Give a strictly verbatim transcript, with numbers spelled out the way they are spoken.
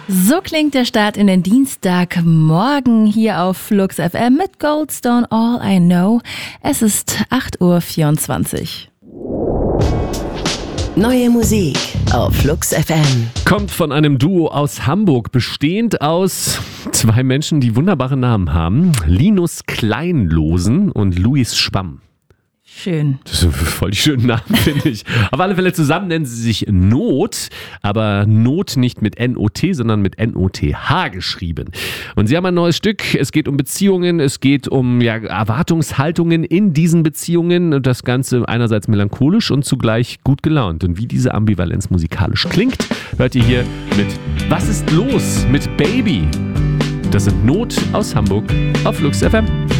So klingt der Start in den Dienstagmorgen hier auf Flux F M mit Goldstone All I Know. Es ist acht Uhr vierundzwanzig. Neue Musik auf Flux F M. Kommt von einem Duo aus Hamburg, bestehend aus zwei Menschen, die wunderbare Namen haben. Linus Kleinlosen und Luis Schwamm. Schön. Das sind voll die schönen Namen, finde ich. Auf alle Fälle zusammen nennen sie sich Not, aber Not nicht mit N O T, sondern mit N O T H geschrieben. Und sie haben ein neues Stück. Es geht um Beziehungen, es geht um ja, Erwartungshaltungen in diesen Beziehungen. Und das Ganze einerseits melancholisch und zugleich gut gelaunt. Und wie diese Ambivalenz musikalisch klingt, hört ihr hier mit Was ist los mit Baby? Das sind Not aus Hamburg auf Flux F M.